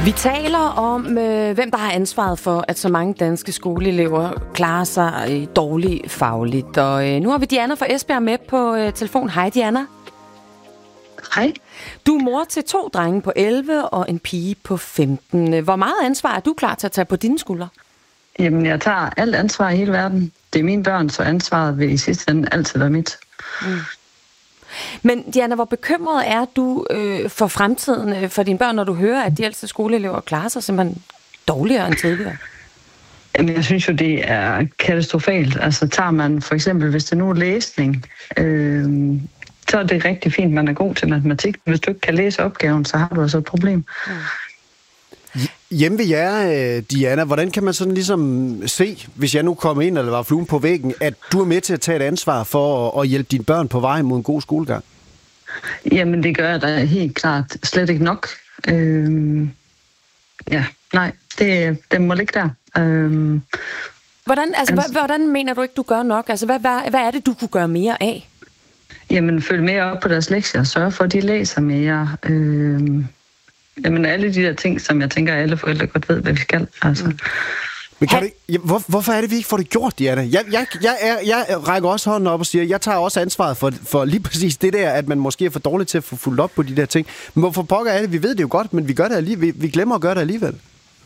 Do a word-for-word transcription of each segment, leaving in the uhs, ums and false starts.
Vi taler om, øh, hvem der har ansvaret for, at så mange danske skoleelever klarer sig øh, dårligt fagligt. Og øh, nu har vi Diana fra Esbjerg med på øh, telefon. Hej Diana. Hej. Du er mor til to drenge på elleve og en pige på femten. Hvor meget ansvar er du klar til at tage på dine skuldre? Jamen, jeg tager alt ansvar i hele verden. Det er mine børn, så ansvaret vil i sidste ende altid være mit. Mm. Men Diana, hvor bekymret er du øh, for fremtiden øh, for dine børn, når du hører, at de ældste skoleelever klarer sig simpelthen dårligere end tidligere? Jamen, jeg synes jo, det er katastrofalt. Altså, tager man for eksempel, hvis det nu er læsning, øh, så er det rigtig fint, man er god til matematik. Hvis du ikke kan læse opgaven, så har du altså et problem. Mm. Hjemme ved jer, Diana, hvordan kan man sådan ligesom se, hvis jeg nu kommer ind eller var fluen på væggen, at du er med til at tage et ansvar for at hjælpe dine børn på vej mod en god skolegang? Jamen, det gør jeg da helt klart slet ikke nok. Øhm, ja, nej, det, det må ligge der. Øhm, hvordan, altså, altså, hvordan mener du ikke, du gør nok? Altså, hvad, hvad, hvad er det, du kunne gøre mere af? Jamen, følg mere op på deres lektier og sørge for, at de læser mere. Øhm, Jamen alle de der ting, som jeg tænker, at alle forældre godt ved, hvad vi skal. Altså. Mm. Men kan du, hvor, hvorfor er det, vi ikke får det gjort, Diana? Jeg, jeg, jeg, er, jeg rækker også hånden op og siger, at jeg tager også ansvaret for, for lige præcis det der, at man måske er for dårlig til at få fulgt op på de der ting. Men hvorfor pokker er det? Vi ved det jo godt, men vi, gør det alligevel. vi, vi glemmer at gøre det alligevel.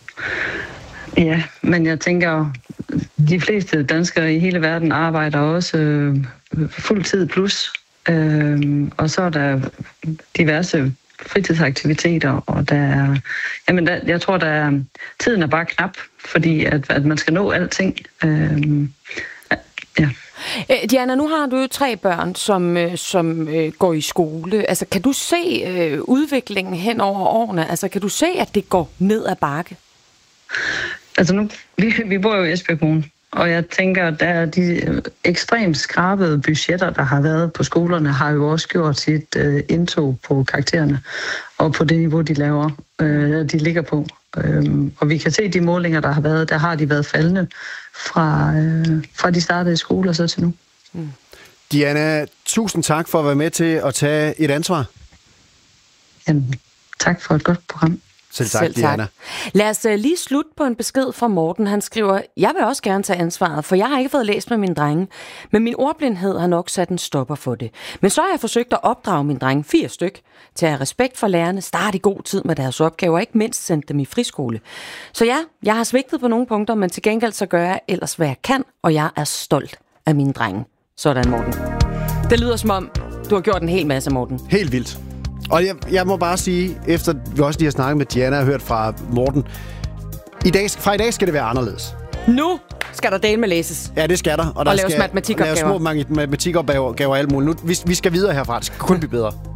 Ja, men jeg tænker, de fleste danskere i hele verden arbejder også øh, fuld tid plus. Øh, og så er der diverse fritidsaktiviteter, og der er, jamen der, jeg tror, der er, tiden er bare knap, fordi at, at man skal nå alting. Øhm, ja. Diana, nu har du jo tre børn, som, som øh, går i skole. Altså, kan du se øh, udviklingen hen over årene? Altså, kan du se, at det går ned ad bakke? Altså, nu, vi, vi bor jo i Esbjerg Kommune, og jeg tænker, at der er de ekstremt skrabede budgetter, der har været på skolerne, har jo også gjort sit øh, indtog på karaktererne og på det niveau, de laver, øh, de ligger på. Øhm, og vi kan se de målinger, der har været, der har de været faldende fra, øh, fra de startede i skole og så til nu. Mm. Diana, tusind tak for at være med til at tage et ansvar. Jamen, tak for et godt program. Selv tak, Selv tak. Diana. Lad os uh, lige slutte på en besked fra Morten. Han skriver, jeg vil også gerne tage ansvaret, for jeg har ikke fået læst med mine drenge, men min ordblindhed har nok sat en stopper for det. Men så har jeg forsøgt at opdrage mine drenge, fire styk, til at have respekt for lærerne, starte i god tid med deres opgaver, og ikke mindst sende dem i friskole. Så ja, jeg har svigtet på nogle punkter, men til gengæld så gør jeg ellers, hvad jeg kan, og jeg er stolt af mine drenge. Sådan, Morten. Det lyder som om, du har gjort en hel masse, Morten. Helt vildt. Og jeg, jeg må bare sige, efter vi også lige har snakket med Diana og hørt fra Morten, i dag, fra i dag skal det være anderledes. Nu skal der dele med læses. Ja, det skal der. Og, og der laves matematikopgaver. Og laves små matematikopgaver og alt muligt. Nu, vi, vi skal videre herfra. Det skal kun blive bedre.